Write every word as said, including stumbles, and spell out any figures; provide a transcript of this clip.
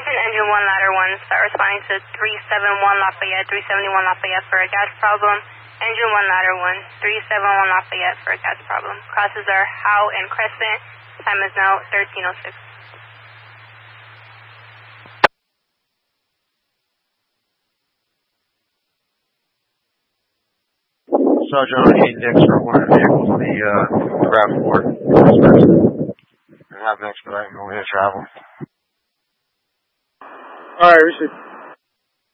And engine one, ladder one, start responding to three seven one Lafayette, three seventy-one Lafayette for a gas problem. Engine one, ladder one, three seven one Lafayette for a gas problem. Crosses are Howe and Crescent. Time is now thirteen oh six. Sergeant, I need Dix for one of the vehicles, the uh, Craft four. I have an expedite moving to travel. Alright, we should